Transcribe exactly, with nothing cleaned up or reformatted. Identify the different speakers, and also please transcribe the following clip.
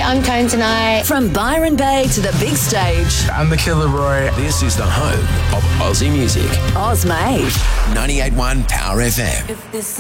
Speaker 1: I'm Cone Tonight.
Speaker 2: From Byron Bay to the big stage.
Speaker 3: I'm the Killer Roy.
Speaker 4: This is the home of Aussie music.
Speaker 2: Oz Made.
Speaker 4: ninety-eight point one Power F M.
Speaker 5: If this